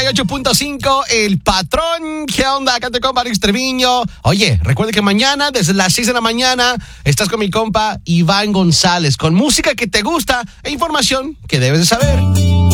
98.5, El Patrón. ¿Qué onda? Acá te compa Alex Treviño. Oye, recuerda que mañana, desde las 6 de la mañana, estás con mi compa Iván González, con música que te gusta e información que debes de saber.